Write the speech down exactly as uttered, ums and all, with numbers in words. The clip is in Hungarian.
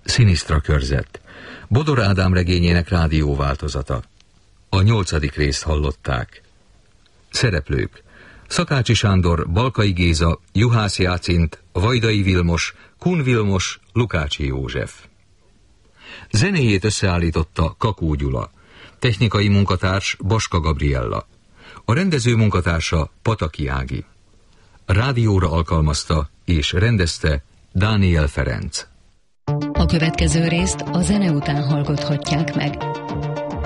Szinisztra körzet. Bodor Ádám regényének rádióváltozata. A nyolcadik részt hallották. Szereplők: Szakácsi Sándor, Balkai Géza, Juhász Jácint, Vajdai Vilmos, Kun Vilmos, Lukácsi József. Zenéjét összeállította Kakó Gyula. Technikai munkatárs Baska Gabriella. A rendező munkatársa Pataki Ági. Rádióra alkalmazta és rendezte Dániel Ferenc. A következő részt a zene után hallgathatják meg.